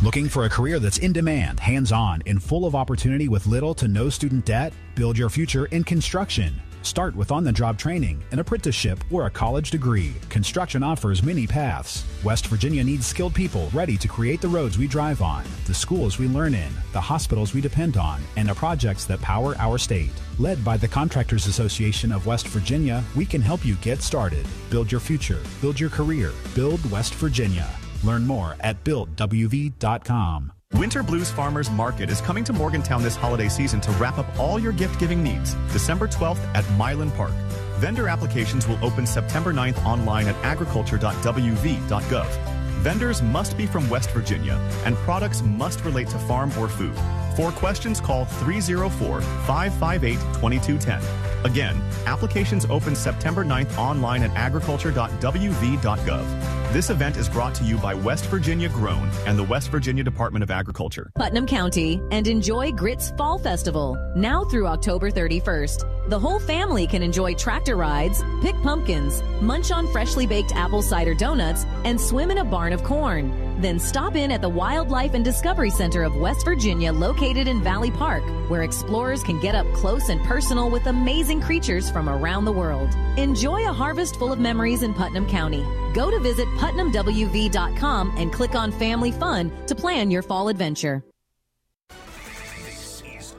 Looking for a career that's in demand, hands-on, and full of opportunity with little to no student debt? Build your future in construction. Start with on-the-job training, an apprenticeship, or a college degree. Construction offers many paths. West Virginia needs skilled people ready to create the roads we drive on, the schools we learn in, the hospitals we depend on, and the projects that power our state. Led by the Contractors Association of West Virginia, we can help you get started. Build your future. Build your career. Build West Virginia. Learn more at buildwv.com. Winter Blues Farmers Market is coming to Morgantown this holiday season to wrap up all your gift-giving needs. December 12th at Milan Park. Vendor applications will open September 9th online at agriculture.wv.gov. Vendors must be from West Virginia, and products must relate to farm or food. For questions, call 304-558-2210. Again, applications open September 9th online at agriculture.wv.gov. This event is brought to you by West Virginia Grown and the West Virginia Department of Agriculture. Putnam County, and enjoy Grits Fall Festival, now through October 31st. The whole family can enjoy tractor rides, pick pumpkins, munch on freshly baked apple cider donuts, and swim in a barn of corn. Then stop in at the Wildlife and Discovery Center of West Virginia, located in Valley Park, where explorers can get up close and personal with amazing creatures from around the world. Enjoy a harvest full of memories in Putnam County. Go to visit PutnamWV.com and click on Family Fun to plan your fall adventure. This is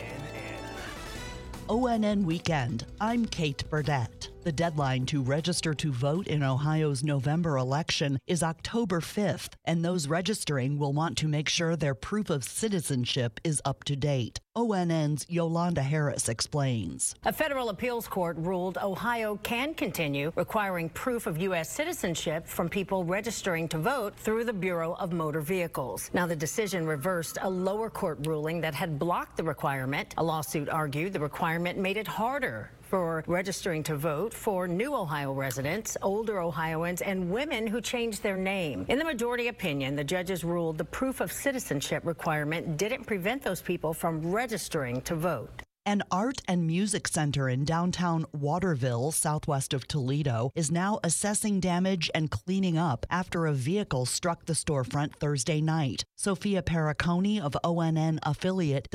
ONN Weekend. I'm Kate Burdett. The deadline to register to vote in Ohio's November election is October 5th, and those registering will want to make sure their proof of citizenship is up to date. ONN's Yolanda Harris explains. A federal appeals court ruled Ohio can continue requiring proof of U.S. citizenship from people registering to vote through the Bureau of Motor Vehicles. Now, the decision reversed a lower court ruling that had blocked the requirement. A lawsuit argued the requirement made it harder for registering to vote for new Ohio residents, older Ohioans, and women who changed their name. In the majority opinion, the judges ruled the proof of citizenship requirement didn't prevent those people from registering to vote. An art and music center in downtown Waterville, southwest of Toledo, is now assessing damage and cleaning up after a vehicle struck the storefront Thursday night. Sophia Perricone of ONN affiliate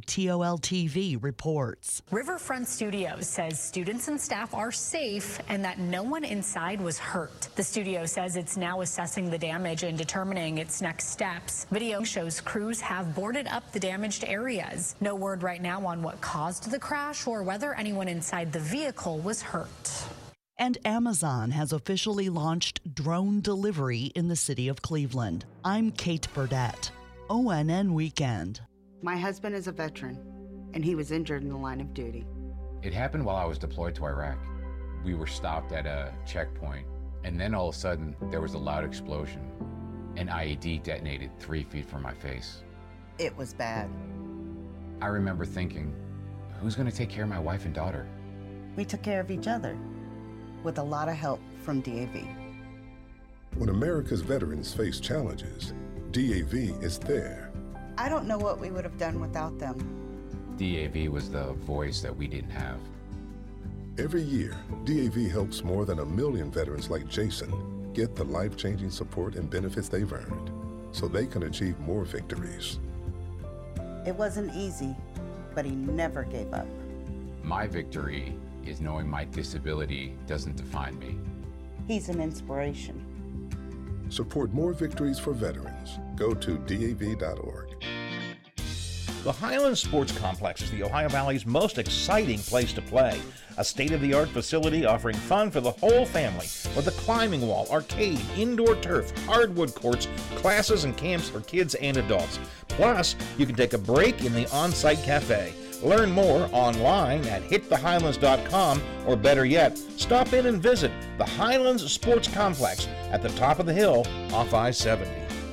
WTOL-TV reports. Riverfront Studios says students and staff are safe and that no one inside was hurt. The studio says it's now assessing the damage and determining its next steps. Video shows crews have boarded up the damaged areas. No word right now on what caused the crash or whether anyone inside the vehicle was hurt. And Amazon has officially launched drone delivery in the city of Cleveland. I'm Kate Burdett, ONN Weekend. My husband is a veteran, and he was injured in the line of duty. It happened while I was deployed to Iraq. We were stopped at a checkpoint, and then all of a sudden, there was a loud explosion. An IED detonated 3 feet from my face. It was bad. I remember thinking, who's going to take care of my wife and daughter? We took care of each other, with a lot of help from DAV. When America's veterans face challenges, DAV is there. I don't know what we would have done without them. DAV was the voice that we didn't have. Every year, DAV helps more than 1 million veterans like Jason get the life-changing support and benefits they've earned, so they can achieve more victories. It wasn't easy, but he never gave up. My victory is knowing my disability doesn't define me. He's an inspiration. Support more victories for veterans. Go to DAV.org. The Highlands Sports Complex is the Ohio Valley's most exciting place to play. A state-of-the-art facility offering fun for the whole family with a climbing wall, arcade, indoor turf, hardwood courts, classes and camps for kids and adults. Plus, you can take a break in the on-site cafe. Learn more online at hitthehighlands.com, or better yet, stop in and visit the Highlands Sports Complex at the top of the hill off I-70.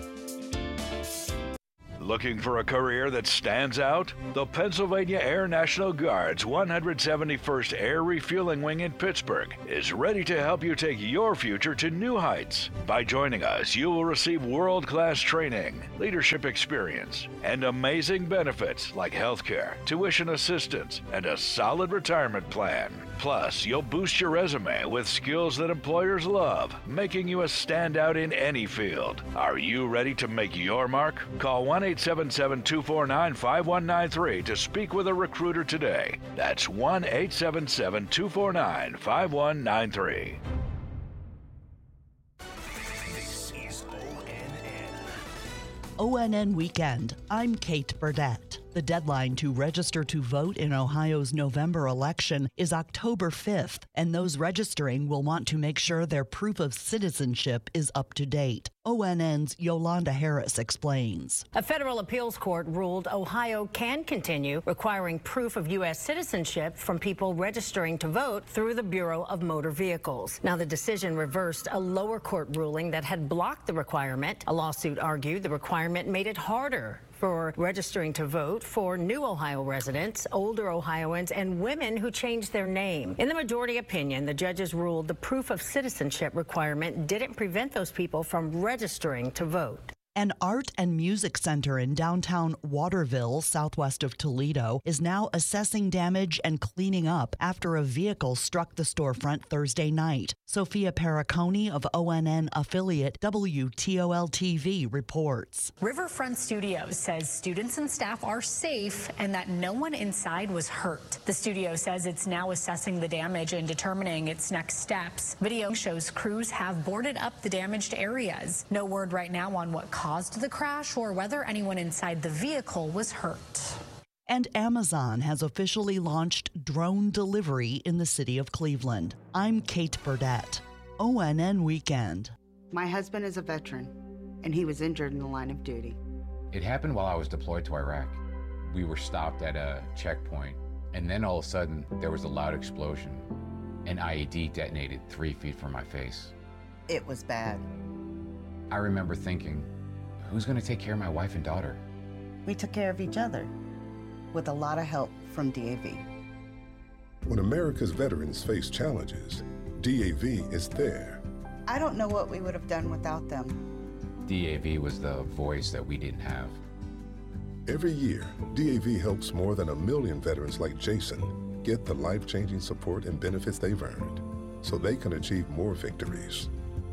Looking for a career that stands out? The Pennsylvania Air National Guard's 171st Air Refueling Wing in Pittsburgh is ready to help you take your future to new heights. By joining us, you will receive world-class training, leadership experience, and amazing benefits like health care, tuition assistance, and a solid retirement plan. Plus, you'll boost your resume with skills that employers love, making you a standout in any field. Are you ready to make your mark? Call 1-877-249-5193 to speak with a recruiter today. That's 1-877-249-5193. ONN Weekend. I'm Kate Burdett. The deadline to register to vote in Ohio's November election is October 5th, and those registering will want to make sure their proof of citizenship is up to date. ONN's Yolanda Harris explains. A federal appeals court ruled Ohio can continue requiring proof of U.S. citizenship from people registering to vote through the Bureau of Motor Vehicles. Now, the decision reversed a lower court ruling that had blocked the requirement. A lawsuit argued the requirement made it harder for registering to vote for new Ohio residents, older Ohioans, and women who changed their name. In the majority opinion, the judges ruled the proof of citizenship requirement didn't prevent those people from registering to vote. An art and music center in downtown Waterville, southwest of Toledo, is now assessing damage and cleaning up after a vehicle struck the storefront Thursday night. Sophia Perricone of ONN affiliate WTOL-TV reports. Riverfront Studios says students and staff are safe and that no one inside was hurt. The studio says it's now assessing the damage and determining its next steps. Video shows crews have boarded up the damaged areas. No word right now on what caused the crash or whether anyone inside the vehicle was hurt. And Amazon has officially launched drone delivery in the city of Cleveland. I'm Kate Burdett. ONN Weekend. My husband is a veteran, and he was injured in the line of duty. It happened while I was deployed to Iraq. We were stopped at a checkpoint, and then all of a sudden, there was a loud explosion. An IED detonated 3 feet from my face. It was bad. I remember thinking, who's going to take care of my wife and daughter? We took care of each other, with a lot of help from DAV. When America's veterans face challenges, DAV is there. I don't know what we would have done without them. DAV was the voice that we didn't have. Every year, DAV helps more than 1 million veterans like Jason get the life-changing support and benefits they've earned, so they can achieve more victories.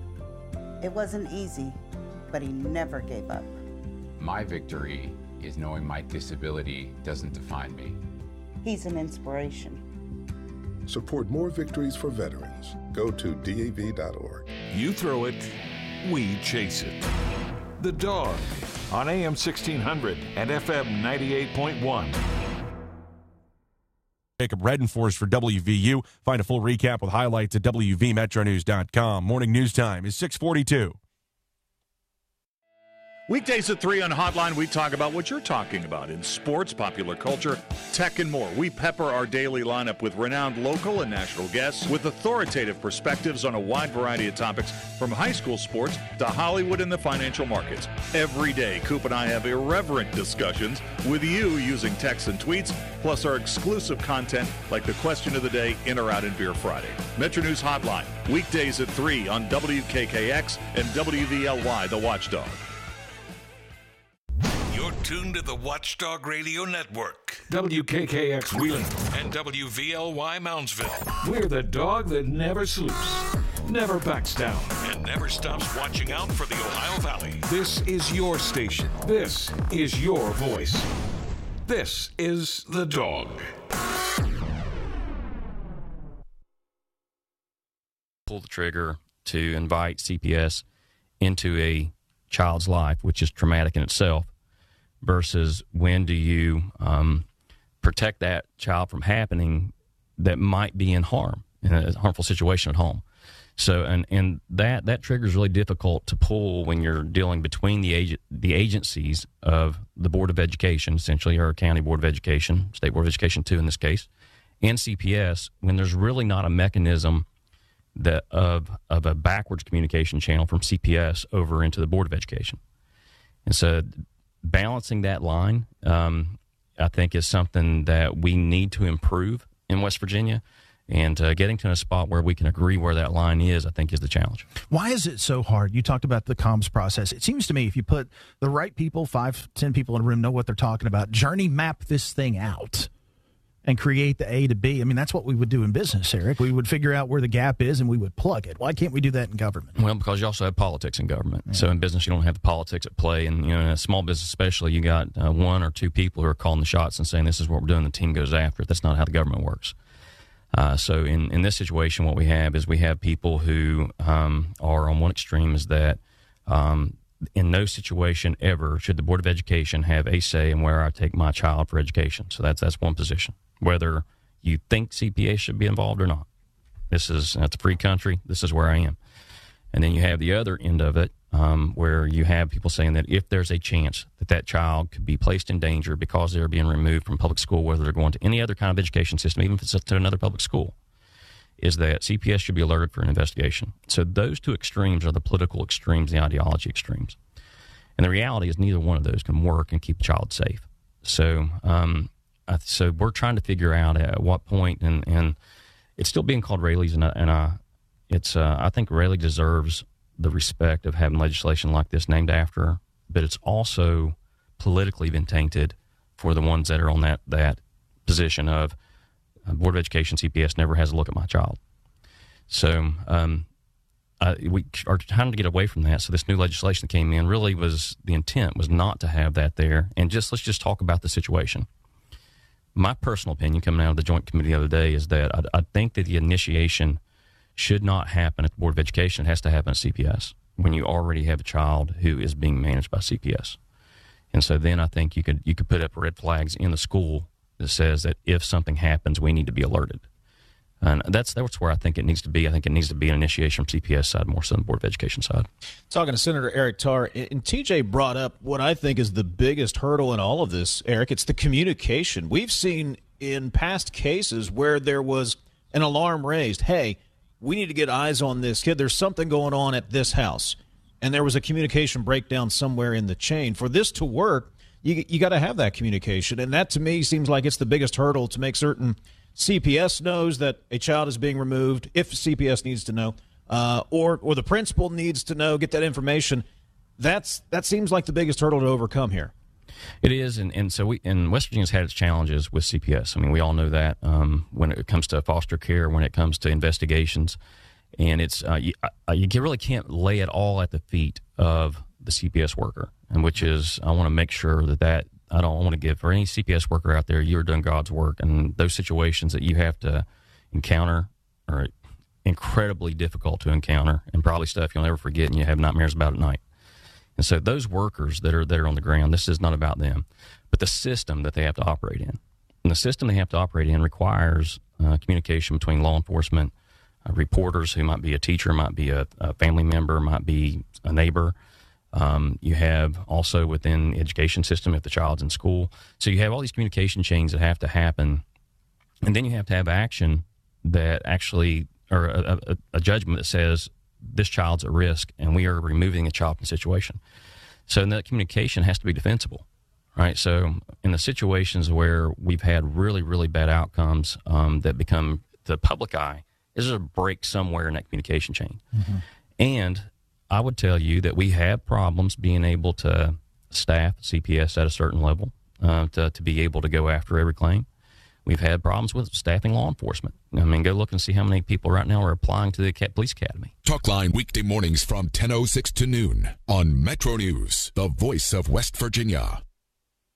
It wasn't easy, but he never gave up. My victory is knowing my disability doesn't define me. He's an inspiration. Support more victories for veterans. Go to DAV.org. You throw it, we chase it. The Dog on AM 1600 and FM 98.1. Jacob Redenforce for WVU. Find a full recap with highlights at WVMetroNews.com. Morning news time is 6:42. Weekdays at 3 on Hotline, we talk about what you're talking about in sports, popular culture, tech, and more. We pepper our daily lineup with renowned local and national guests with authoritative perspectives on a wide variety of topics, from high school sports to Hollywood and the financial markets. Every day, Coop and I have irreverent discussions with you using texts and tweets, plus our exclusive content like the question of the day, In or Out in Beer Friday. Metro News Hotline, weekdays at 3 on WKKX and WVLY, The Watchdog. You're tuned to the Watchdog Radio Network. WKKX Wheeling and WVLY Moundsville. We're the dog that never sleeps, never backs down, and never stops watching out for the Ohio Valley. This is your station. This is your voice. This is The Dog. Pull the trigger to invite CPS into a child's life, which is traumatic in itself, versus when do you protect that child from happening that might be in harm, in a harmful situation at home. So, and that trigger is really difficult to pull when you're dealing between the agencies of the Board of Education, essentially, or County Board of Education, State Board of Education too in this case, and CPS, when there's really not a mechanism that of a backwards communication channel from CPS over into the Board of Education. And so balancing that line, I think, is something that we need to improve in West Virginia. And getting to a spot where we can agree where that line is, I think, is the challenge. Why is it so hard? You talked about the comms process. It seems to me if you put the right people, 5-10 people in a room, know what they're talking about, journey map this thing out, and create the A to B. I mean, that's what we would do in business, Eric. We would figure out where the gap is and we would plug it. Why can't we do that in government? Well, because you also have politics in government. Yeah. So in business, you don't have the politics at play. And, in a small business especially, you got one or two people who are calling the shots and saying this is what we're doing. The team goes after it. That's not how the government works. So in this situation, what we have is we have people who are on one extreme is that in no situation ever should the Board of Education have a say in where I take my child for education. So that's one position. Whether you think CPS should be involved or not. That's a free country. This is where I am. And then you have the other end of it where you have people saying that if there's a chance that child could be placed in danger because they're being removed from public school, whether they're going to any other kind of education system, even if it's to another public school, is that CPS should be alerted for an investigation. So those two extremes are the political extremes, the ideology extremes. And the reality is neither one of those can work and keep a child safe. So so we're trying to figure out at what point, and it's still being called Raley's, I think Raley deserves the respect of having legislation like this named after her, but it's also politically been tainted for the ones that are on that position of Board of Education, CPS never has a look at my child. So we are trying to get away from that. So this new legislation that came in really was, the intent was not to have that there. And let's just talk about the situation. My personal opinion coming out of the Joint Committee the other day is that I think that the initiation should not happen at the Board of Education. It has to happen at CPS when you already have a child who is being managed by CPS. And so then I think you could put up red flags in the school that says that if something happens, we need to be alerted. And that's where I think it needs to be. I think it needs to be an initiation from CPS side more so than the Board of Education side. Talking to Senator Eric Tarr, and TJ brought up what I think is the biggest hurdle in all of this, Eric. It's the communication. We've seen in past cases where there was an alarm raised. Hey, we need to get eyes on this kid. There's something going on at this house. And there was a communication breakdown somewhere in the chain. For this to work, you got to have that communication. And that, to me, seems like it's the biggest hurdle to make certain CPS knows that a child is being removed, if CPS needs to know, or the principal needs to know, get that information. That seems like the biggest hurdle to overcome here. It is, and so West Virginia's had its challenges with CPS. I mean, we all know that when it comes to foster care, when it comes to investigations, and it's you really can't lay it all at the feet of the CPS worker, and which is I want to make sure that I don't want to give for any CPS worker out there, you're doing God's work, and those situations that you have to encounter are incredibly difficult to encounter, and probably stuff you'll never forget and you have nightmares about at night. And so those workers that are on the ground, this is not about them, but the system that they have to operate in. And the system they have to operate in requires communication between law enforcement, reporters who might be a teacher, might be a family member, might be a neighbor. You have also within the education system if the child's in school. So you have all these communication chains that have to happen. And then you have to have action that actually, or a judgment that says this child's at risk and we are removing a child from the situation. So that communication has to be defensible, right? So in the situations where we've had really, really bad outcomes that become the public eye, is there a break somewhere in that communication chain? Mm-hmm. And I would tell you that we have problems being able to staff CPS at a certain level to be able to go after every claim. We've had problems with staffing law enforcement. I mean, go look and see how many people right now are applying to the police academy. Talkline weekday mornings from 10:06 to noon on Metro News, the voice of West Virginia.